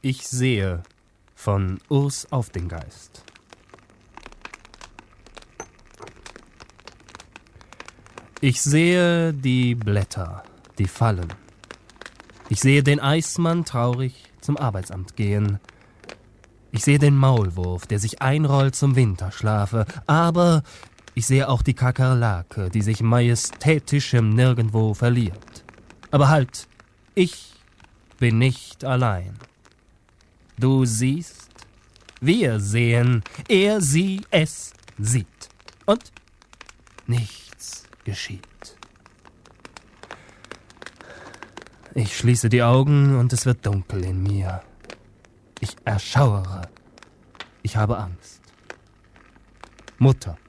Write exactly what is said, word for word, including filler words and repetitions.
Ich sehe von Urs auf den Geist. Ich sehe die Blätter, die fallen. Ich sehe den Eismann traurig zum Arbeitsamt gehen. Ich sehe den Maulwurf, der sich einrollt zum Winterschlafe. Aber ich sehe auch die Kakerlake, die sich majestätisch im Nirgendwo verliert. Aber halt, ich bin nicht allein. Du siehst, wir sehen, er, sie, es sieht. Und nichts geschieht. Ich schließe die Augen und es wird dunkel in mir. Ich erschauere. Ich habe Angst. Mutter,